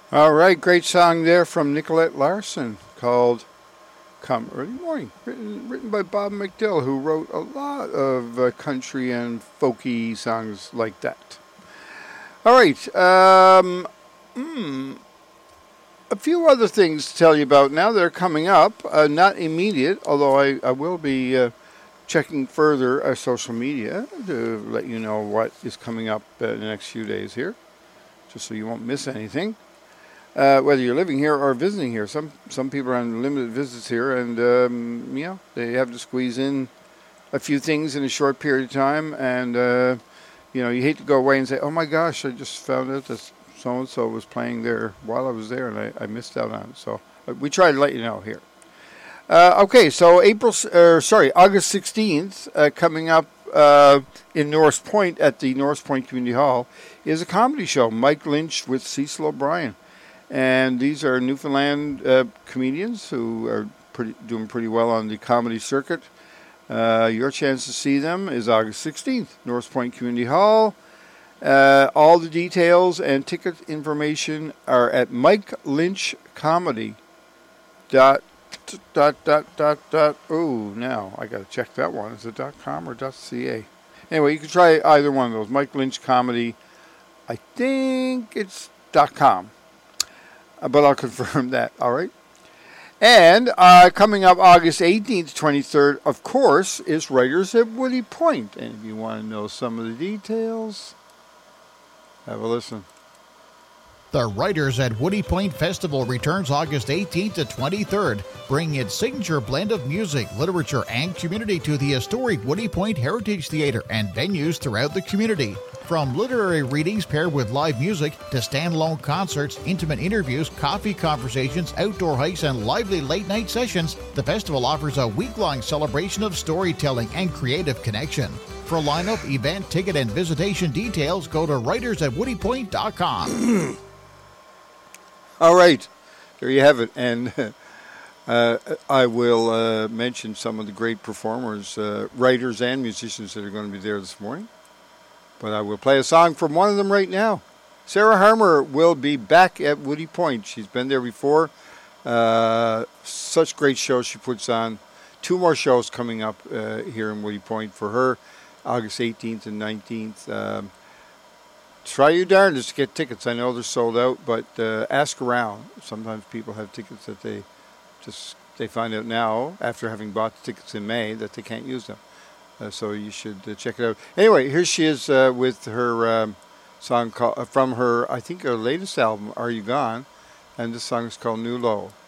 All right, great song there from Nicolette Larson called "Come Early Morning," written by Bob McDill, who wrote a lot of country and folky songs like that. All right, a few other things to tell you about now that are coming up. Not immediate, although I will be checking further social media to let you know what is coming up in the next few days here, just so you won't miss anything. Whether you're living here or visiting here, some people are on limited visits here, and they have to squeeze in a few things in a short period of time. And you hate to go away and say, "Oh my gosh, I just found out that so and so was playing there while I was there, and I missed out on it." So we try to let you know here. Okay, so August 16th, coming up in Norris Point at the Norris Point Community Hall is a comedy show. Mike Lynch with Cecil O'Brien. And these are Newfoundland comedians who are doing pretty well on the comedy circuit. Your chance to see them is August 16th, Norris Point Community Hall. All the details and ticket information are at mikelynchcomedy.com. Oh, now I got to check that one. Is it .com or .ca? Anyway, you can try either one of those. Mike Lynch Comedy. I think it's .com. But I'll confirm that, all right? And coming up August 18th, 23rd, of course, is Writers at Woody Point. And if you want to know some of the details, have a listen. The Writers at Woody Point Festival returns August 18th to 23rd, bringing its signature blend of music, literature, and community to the historic Woody Point Heritage Theatre and venues throughout the community. From literary readings paired with live music to standalone concerts, intimate interviews, coffee conversations, outdoor hikes, and lively late-night sessions, the festival offers a week-long celebration of storytelling and creative connection. For lineup, event, ticket, and visitation details, go to writersatwoodypoint.com. All right, there you have it. And I will mention some of the great performers, writers and musicians that are going to be there this morning. But I will play a song from one of them right now. Sarah Harmer will be back at Woody Point. She's been there before. Such great shows she puts on. 2 more shows coming up here in Woody Point for her, August 18th and 19th. Try your darndest to get tickets. I know they're sold out, but ask around. Sometimes people have tickets that they find out now, after having bought the tickets in May, that they can't use them. So you should check it out. Anyway, here she is with her song from her, I think, her latest album, Are You Gone? And this song is called New Low.